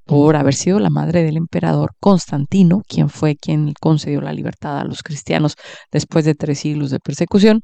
por haber sido la madre del emperador Constantino, quien fue quien concedió la libertad a los cristianos después de 3 siglos de persecución,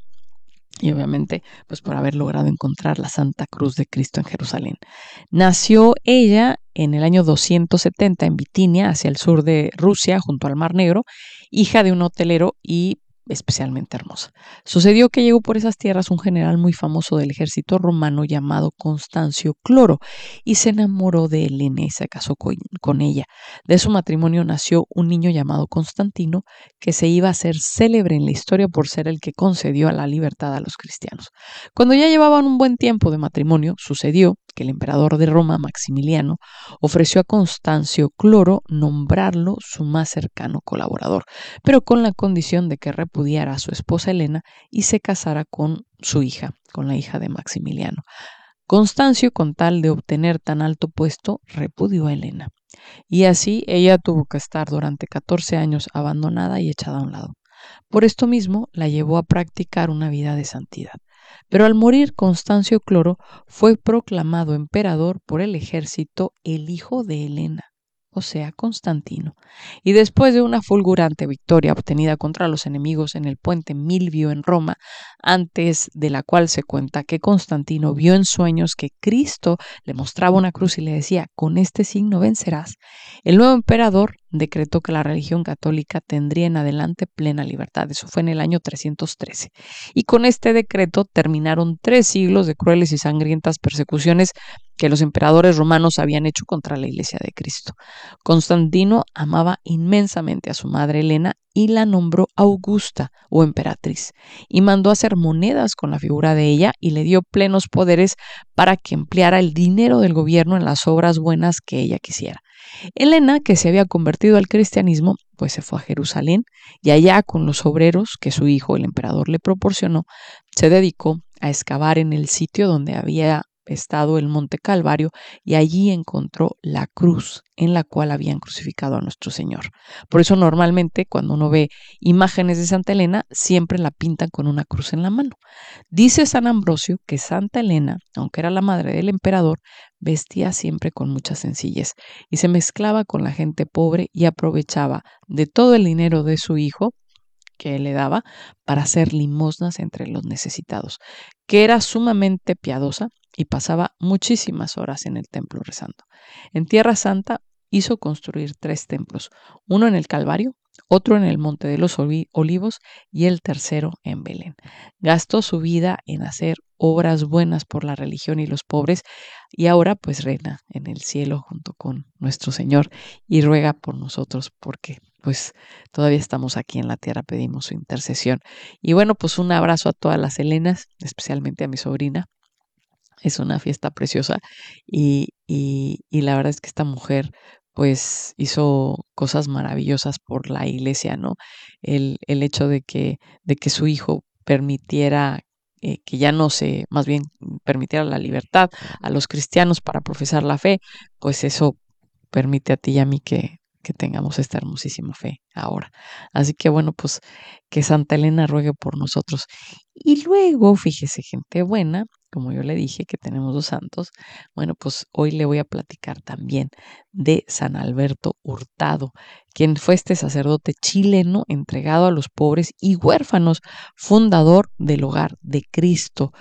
y obviamente pues por haber logrado encontrar la Santa Cruz de Cristo en Jerusalén. Nació ella en el año 270 en Bitinia, hacia el sur de Rusia, junto al Mar Negro, hija de un hotelero y especialmente hermosa. Sucedió que llegó por esas tierras un general muy famoso del ejército romano llamado Constancio Cloro y se enamoró de Helena y se casó con ella. De su matrimonio nació un niño llamado Constantino que se iba a hacer célebre en la historia por ser el que concedió la libertad a los cristianos. Cuando ya llevaban un buen tiempo de matrimonio, sucedió que el emperador de Roma, Maximiliano, ofreció a Constancio Cloro nombrarlo su más cercano colaborador, pero con la condición de que repudiara a su esposa Helena y se casara con su hija, con la hija de Maximiliano. Constancio, con tal de obtener tan alto puesto, repudió a Helena. Y así ella tuvo que estar durante 14 años abandonada y echada a un lado. Por esto mismo la llevó a practicar una vida de santidad. Pero al morir Constancio Cloro fue proclamado emperador por el ejército el hijo de Helena, o sea, Constantino. Y después de una fulgurante victoria obtenida contra los enemigos en el puente Milvio en Roma, antes de la cual se cuenta que Constantino vio en sueños que Cristo le mostraba una cruz y le decía, con este signo vencerás, el nuevo emperador decretó que la religión católica tendría en adelante plena libertad. Eso fue en el año 313. Y con este decreto terminaron 3 siglos de crueles y sangrientas persecuciones que los emperadores romanos habían hecho contra la Iglesia de Cristo. Constantino amaba inmensamente a su madre Helena y la nombró Augusta o emperatriz, y mandó hacer monedas con la figura de ella y le dio plenos poderes para que empleara el dinero del gobierno en las obras buenas que ella quisiera. Helena, que se había convertido al cristianismo, pues se fue a Jerusalén y allá con los obreros que su hijo, el emperador, le proporcionó, se dedicó a excavar en el sitio donde había estado el Monte Calvario y allí encontró la cruz en la cual habían crucificado a nuestro Señor. Por eso normalmente cuando uno ve imágenes de Santa Helena siempre la pintan con una cruz en la mano. Dice San Ambrosio que Santa Helena, aunque era la madre del emperador, vestía siempre con mucha sencillez y se mezclaba con la gente pobre y aprovechaba de todo el dinero de su hijo que le daba para hacer limosnas entre los necesitados, que era sumamente piadosa y pasaba muchísimas horas en el templo rezando. En Tierra Santa hizo construir 3 templos, uno en el Calvario, otro en el Monte de los Olivos y el tercero en Belén. Gastó su vida en hacer obras buenas por la religión y los pobres y ahora pues reina en el cielo junto con nuestro Señor y ruega por nosotros porque pues todavía estamos aquí en la tierra, pedimos su intercesión. Y bueno, pues un abrazo a todas las Helenas, especialmente a mi sobrina. Es una fiesta preciosa y la verdad es que esta mujer pues hizo cosas maravillosas por la iglesia, ¿no? El hecho de que su hijo permitiera que ya no se, más bien permitiera la libertad a los cristianos para profesar la fe, pues eso permite a ti y a mí que tengamos esta hermosísima fe ahora. Así que bueno, pues que Santa Elena ruegue por nosotros. Y luego, fíjese, gente buena, como yo le dije que tenemos 2 santos, bueno, pues hoy le voy a platicar también de San Alberto Hurtado, quien fue este sacerdote chileno entregado a los pobres y huérfanos, fundador del Hogar de Cristo.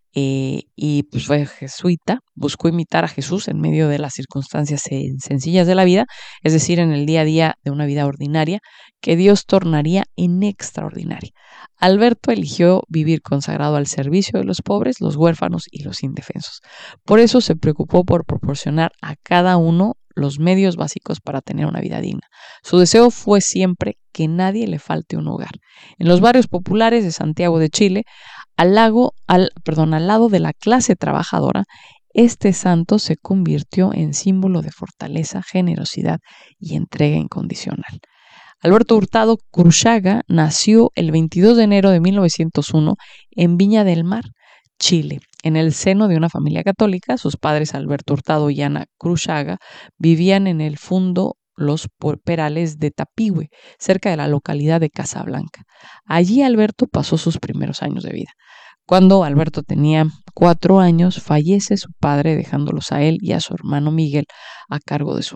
Y pues fue jesuita, buscó imitar a Jesús en medio de las circunstancias sencillas de la vida, es decir, en el día a día de una vida ordinaria, que Dios tornaría en extraordinaria. Alberto eligió vivir consagrado al servicio de los pobres, los huérfanos y los indefensos. Por eso se preocupó por proporcionar a cada uno los medios básicos para tener una vida digna. Su deseo fue siempre que nadie le falte un hogar. En los barrios populares de Santiago de Chile, al lado de la clase trabajadora, este santo se convirtió en símbolo de fortaleza, generosidad y entrega incondicional. Alberto Hurtado Cruchaga nació el 22 de enero de 1901 en Viña del Mar, Chile. En el seno de una familia católica, sus padres Alberto Hurtado y Ana Cruchaga vivían en el fundo Los Perales de Tapihue, cerca de la localidad de Casablanca. Allí Alberto pasó sus primeros años de vida. Cuando Alberto tenía 4 años, fallece su padre dejándolos a él y a su hermano Miguel a cargo de su